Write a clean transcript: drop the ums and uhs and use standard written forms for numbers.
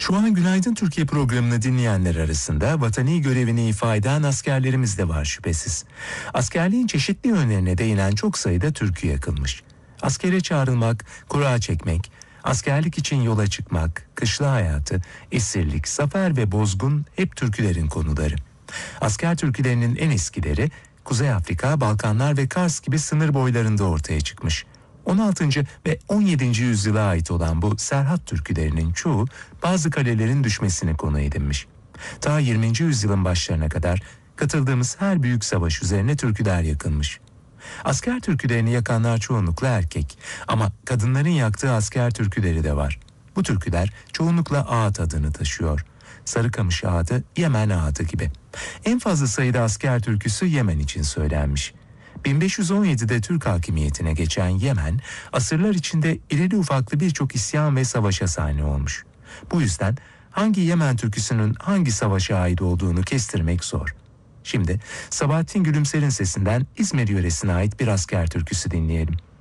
Şu an Günaydın Türkiye programını dinleyenler arasında vatani görevini ifa eden askerlerimiz de var şüphesiz. Askerliğin çeşitli yönlerine değinen çok sayıda türkü yakılmış. Askere çağrılmak, kura çekmek, askerlik için yola çıkmak, kışla hayatı, esirlik, zafer ve bozgun hep türkülerin konuları. Asker türkülerinin en eskileri Kuzey Afrika, Balkanlar ve Kars gibi sınır boylarında ortaya çıkmış. 16. ve 17. yüzyıla ait olan bu Serhat türkülerinin çoğu bazı kalelerin düşmesine konu edinmiş. Ta 20. yüzyılın başlarına kadar katıldığımız her büyük savaş üzerine türküler yakılmış. Asker türkülerini yakanlar çoğunlukla erkek ama kadınların yaktığı asker türküleri de var. Bu türküler çoğunlukla ağıt adını taşıyor. Sarıkamış ağıtı, Yemen ağıtı gibi. En fazla sayıda asker türküsü Yemen için söylenmiş. 1517'de Türk hakimiyetine geçen Yemen, asırlar içinde irili ufaklı birçok isyan ve savaşa sahne olmuş. Bu yüzden hangi Yemen türküsünün hangi savaşa ait olduğunu kestirmek zor. Şimdi Sabahattin Gülümser'in sesinden İzmir yöresine ait bir asker türküsü dinleyelim.